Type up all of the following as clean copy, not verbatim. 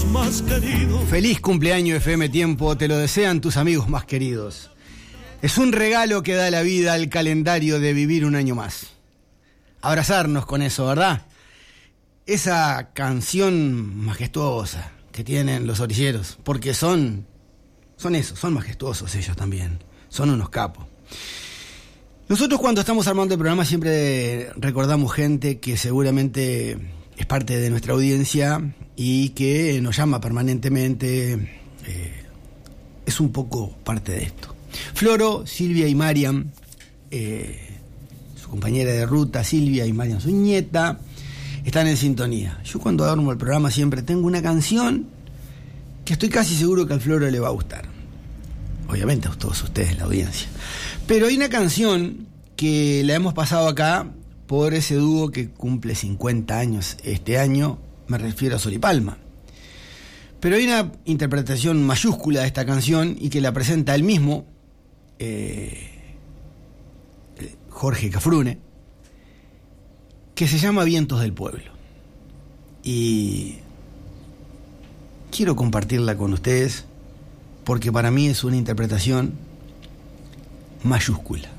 más queridos. Feliz cumpleaños FM Tiempo, te lo desean tus amigos más queridos. Es un regalo que da la vida al calendario de vivir un año más. Abrazarnos con eso, ¿verdad? Esa canción majestuosa que tienen los orilleros, porque son majestuosos ellos también, son unos capos. Nosotros cuando estamos armando el programa siempre recordamos gente que seguramente es parte de nuestra audiencia y que nos llama permanentemente, es un poco parte de esto. Floro, Silvia y Mariam, su compañera de ruta, Silvia y Mariam, su nieta, están en sintonía. Yo cuando armo el programa siempre tengo una canción que estoy casi seguro que al Floro le va a gustar. Obviamente a todos ustedes, la audiencia. Pero hay una canción que la hemos pasado acá por ese dúo que cumple 50 años este año, me refiero a Sol y Palma. Pero hay una interpretación mayúscula de esta canción y que la presenta él mismo, Jorge Cafrune, que se llama Vientos del Pueblo. Y quiero compartirla con ustedes porque para mí es una interpretación mayúscula.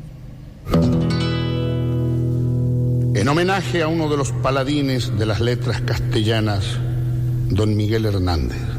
En homenaje a uno de los paladines de las letras castellanas, don Miguel Hernández.